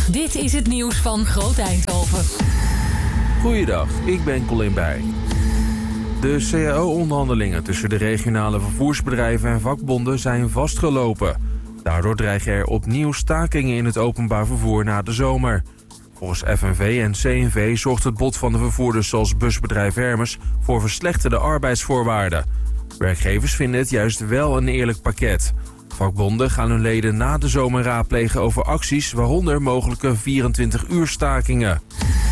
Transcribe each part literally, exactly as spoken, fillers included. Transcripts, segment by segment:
Dit is het nieuws van Groot Eindhoven. Goeiedag, ik ben Colin Bij. De C A O-onderhandelingen tussen de regionale vervoersbedrijven en vakbonden zijn vastgelopen. Daardoor dreigen er opnieuw stakingen in het openbaar vervoer na de zomer. Volgens F N V en C N V zorgt het bod van de vervoerders zoals busbedrijf Hermes voor verslechterde arbeidsvoorwaarden. Werkgevers vinden het juist wel een eerlijk pakket. Vakbonden gaan hun leden na de zomer raadplegen over acties, waaronder mogelijke vierentwintig uur stakingen.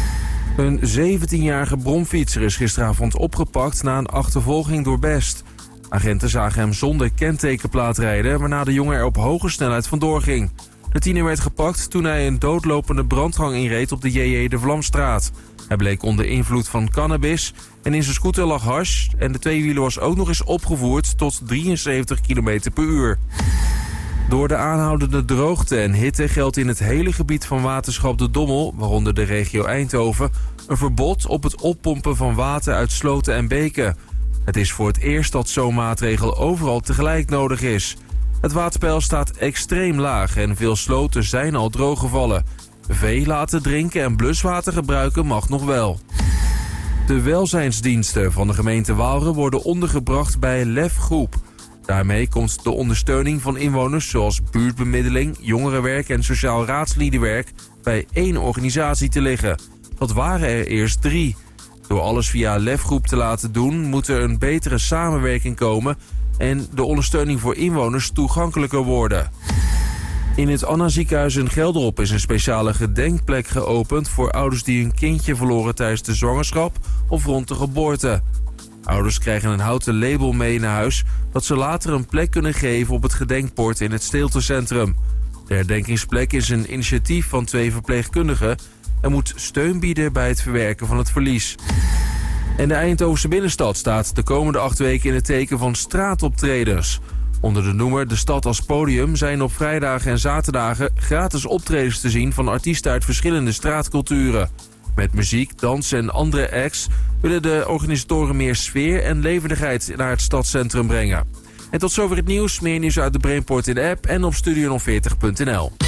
Een zeventienjarige bromfietser is gisteravond opgepakt na een achtervolging door Best. Agenten zagen hem zonder kentekenplaat rijden, waarna de jongen er op hoge snelheid vandoor ging. De tiener werd gepakt toen hij een doodlopende brandgang inreed op de J J de Vlamstraat. Hij bleek onder invloed van cannabis en in zijn scooter lag hash en de tweewieler was ook nog eens opgevoerd tot drieënzeventig kilometer per uur. Door de aanhoudende droogte en hitte geldt in het hele gebied van waterschap de Dommel, waaronder de regio Eindhoven, een verbod op het oppompen van water uit sloten en beken. Het is voor het eerst dat zo'n maatregel overal tegelijk nodig is. Het waterpeil staat extreem laag en veel sloten zijn al drooggevallen. Vee laten drinken en bluswater gebruiken mag nog wel. De welzijnsdiensten van de gemeente Waalre worden ondergebracht bij Lef Groep. Daarmee komt de ondersteuning van inwoners zoals buurtbemiddeling, jongerenwerk en sociaal raadsliedenwerk bij één organisatie te liggen. Dat waren er eerst drie. Door alles via Lef Groep te laten doen moet er een betere samenwerking komen en de ondersteuning voor inwoners toegankelijker worden. In het Anna ziekenhuis in Gelderop is een speciale gedenkplek geopend voor ouders die hun kindje verloren tijdens de zwangerschap of rond de geboorte. Ouders krijgen een houten label mee naar huis dat ze later een plek kunnen geven op het gedenkbord in het stiltecentrum. De herdenkingsplek is een initiatief van twee verpleegkundigen en moet steun bieden bij het verwerken van het verlies. En de Eindhovense binnenstad staat de komende acht weken in het teken van straatoptredens. Onder de noemer De Stad als Podium zijn op vrijdagen en zaterdagen gratis optredens te zien van artiesten uit verschillende straatculturen. Met muziek, dans en andere acts willen de organisatoren meer sfeer en levendigheid naar het stadscentrum brengen. En tot zover het nieuws. Meer nieuws uit de Brainport in de app en op studio nul veertig punt n l.